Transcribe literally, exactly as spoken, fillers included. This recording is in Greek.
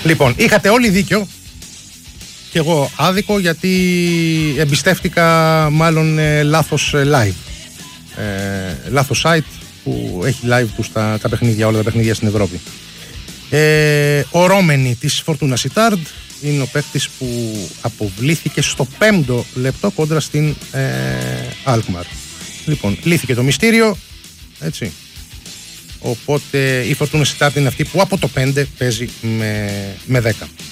Λοιπόν, είχατε όλοι δίκιο και εγώ άδικο, γιατί εμπιστεύτηκα μάλλον ε, λάθος ε, live. Ε, λάθος site που έχει live τους τα, τα παιχνίδια, όλα τα παιχνίδια στην Ευρώπη. Ε, ο Ρόμενι της Φορτούνα Σιτάρντ είναι ο παίκτης που αποβλήθηκε στο πέμπτο λεπτό κόντρα στην ε, Αλκμαρ. Λοιπόν, λύθηκε το μυστήριο, έτσι. Οπότε η Φορτούνα Σιτάρντ είναι αυτή που από το πέντε παίζει με, με δέκα.